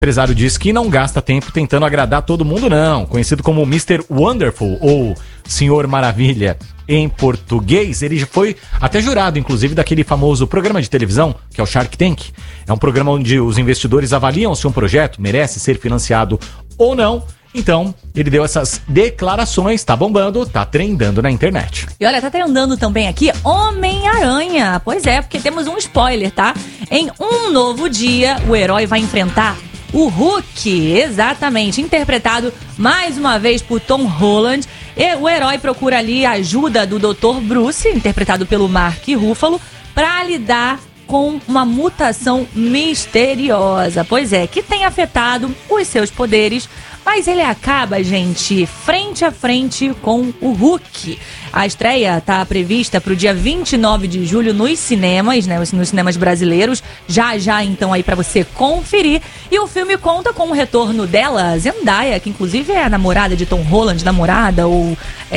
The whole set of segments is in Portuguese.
empresário diz que não gasta tempo tentando agradar todo mundo, não. Conhecido como Mr. Wonderful ou Senhor Maravilha em português, ele já foi até jurado, inclusive, daquele famoso programa de televisão, que é o Shark Tank. É um programa onde os investidores avaliam se um projeto merece ser financiado ou não. Então, ele deu essas declarações, tá bombando, tá trendando na internet. E olha, tá trendando também aqui Homem-Aranha. Pois é, porque temos um spoiler, tá? Em um novo dia, o herói vai enfrentar o Hulk, exatamente, interpretado mais uma vez por Tom Holland. E o herói procura ali a ajuda do Dr. Bruce, interpretado pelo Mark Ruffalo, para lidar com uma mutação misteriosa. Pois é, que tem afetado os seus poderes, mas ele acaba, gente, frente a frente com o Hulk. A estreia está prevista para o dia 29 de julho nos cinemas, né? Nos cinemas brasileiros. Já, então, aí para você conferir. E o filme conta com o retorno dela, Zendaya, que inclusive é a namorada de Tom Holland, namorada ou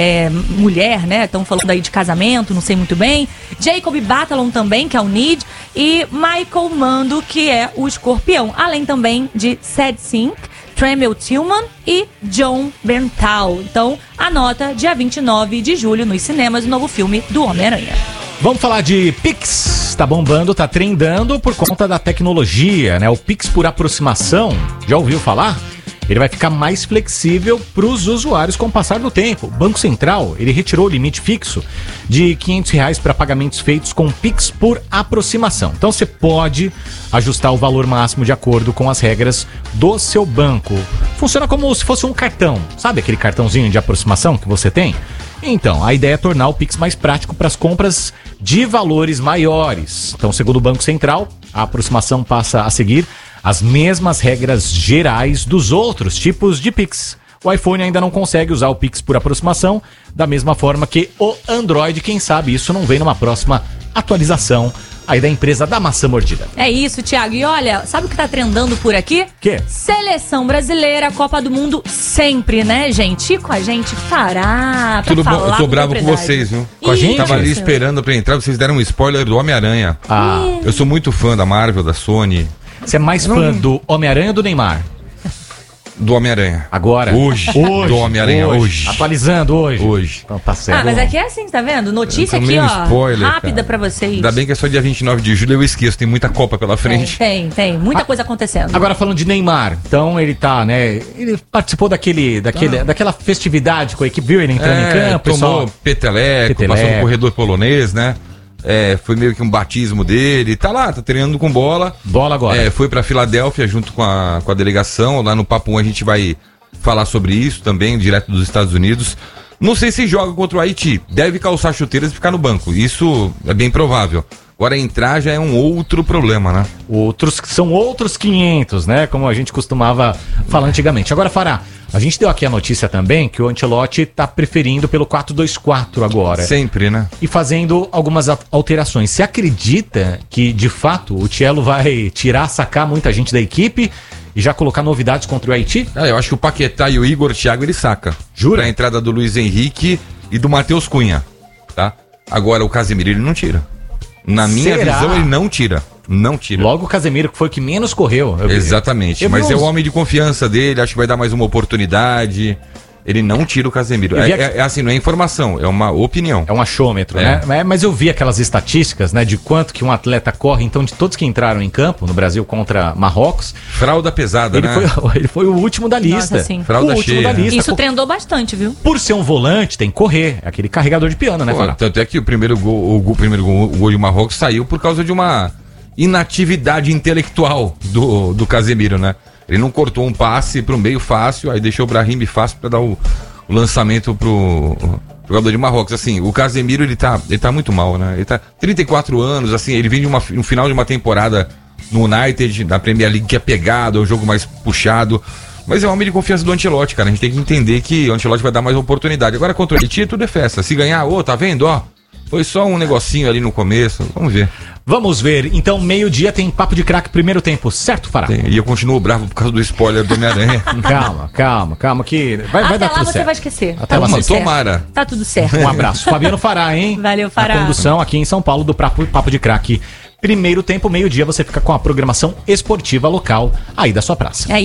mulher, né? Estão falando aí de casamento, não sei muito bem. Jacob Batalon também, que é o Ned. E Michael Mando, que é o Escorpião. Além também de Sad Sink, Tremel Tillman e John Bernthal. Então, anota, dia 29 de julho nos cinemas, o novo filme do Homem-Aranha. Vamos falar de Pix. Tá bombando, tá trendando por conta da tecnologia, né? O Pix por aproximação, já ouviu falar? Ele vai ficar mais flexível para os usuários com o passar do tempo. O Banco Central, ele retirou o limite fixo de R$500 para pagamentos feitos com Pix por aproximação. Então você pode ajustar o valor máximo de acordo com as regras do seu banco. Funciona como se fosse um cartão. Sabe aquele cartãozinho de aproximação que você tem? Então, a ideia é tornar o Pix mais prático para as compras de valores maiores. Então, segundo o Banco Central, a aproximação passa a seguir as mesmas regras gerais dos outros tipos de Pix. O iPhone ainda não consegue usar o Pix por aproximação da mesma forma que o Android. Quem sabe isso não vem numa próxima atualização aí da empresa da maçã mordida. É isso, Thiago. E olha, sabe o que tá trendando por aqui? Quê? Seleção brasileira, Copa do Mundo sempre, né, gente? E com a gente fará pra Tudo bom, falar eu tô bravo com propriedade. vocês, viu? Com a gente? Tava ali esperando pra entrar, vocês deram um spoiler do Homem-Aranha. Eu sou muito fã da Marvel, da Sony, Você é mais fã do Homem-Aranha ou do Neymar? do Homem-Aranha. Agora? Hoje. Do Homem-Aranha, hoje. Atualizando hoje. Então tá certo. Ah, mas aqui é assim, tá vendo? Notícia Eu aqui, tomei um ó, spoiler, rápida cara. pra vocês. Ainda bem que é só dia 29 de julho, eu esqueço, tem muita Copa pela frente. Tem. Muita coisa acontecendo. Agora falando de Neymar, então ele tá, né? Ele participou daquela festividade com a equipe, viu ele entrando em campo, tomou pessoal. peteleco, passou no corredor polonês, né? Foi meio que um batismo dele. Tá lá, tá treinando com bola. Bola agora. Foi pra Filadélfia junto com a delegação. Lá no Papo 1 a gente vai falar sobre isso também, direto dos Estados Unidos. Não sei se joga contra o Haiti. Deve calçar chuteiras e ficar no banco. Isso é bem provável. Agora entrar já é um outro problema, né? São outros 500, né? Como a gente costumava falar antigamente. Agora, Fará, a gente deu aqui a notícia também que o Ancelotti tá preferindo pelo 4-2-4 agora. Sempre, né? E fazendo algumas alterações. Você acredita que, de fato, o Thiello vai sacar muita gente da equipe e já colocar novidades contra o Haiti? Eu acho que o Paquetá e o Igor Thiago ele saca. Jura? Pra entrada do Luiz Henrique e do Matheus Cunha, tá? Agora o Casemiro ele não tira. Na minha visão ele não tira. Não tira. Logo o Casemiro, que foi o que menos correu. Exatamente. Mas é o homem de confiança dele, acho que vai dar mais uma oportunidade. Ele não tira o Casemiro. É assim, não é informação, é uma opinião. É um achômetro, né? Mas eu vi aquelas estatísticas, né? De quanto que um atleta corre. Então, de todos que entraram em campo no Brasil contra Marrocos... Fralda pesada, né? Ele foi o último da lista. Nossa, sim. Fralda o último cheia. da lista. Isso trendou bastante, viu? Por ser um volante, tem que correr. É aquele carregador de piano, né, Fernando? Tanto é que o gol de Marrocos saiu por causa de uma inatividade intelectual do Casemiro, né? Ele não cortou um passe pro meio fácil, aí deixou o Brahim fácil pra dar o lançamento pro jogador de Marrocos. Assim, o Casemiro, ele tá muito mal, né? Ele tá 34 anos, assim, ele vem de um final de uma temporada no United, da Premier League, que é pegado, é um jogo mais puxado. Mas é um homem de confiança do Ancelotti, cara. A gente tem que entender que o Ancelotti vai dar mais oportunidade. Agora contra o Haiti, tudo é festa. Se ganhar, tá vendo, ó? Foi só um negocinho ali no começo. Vamos ver. Vamos ver. Então, meio-dia tem Papo de Craque primeiro tempo, certo, Fará? E eu continuo bravo por causa do spoiler do Homem-Aranha. Calma, que vai dar tudo certo. Até lá você vai esquecer. Até lá você tomara. Tá tudo certo. Um abraço. Fabiano Fará, hein? Valeu, Fará. A condução aqui em São Paulo do Papo de Craque Primeiro tempo, meio-dia, você fica com a programação esportiva local aí da sua praça.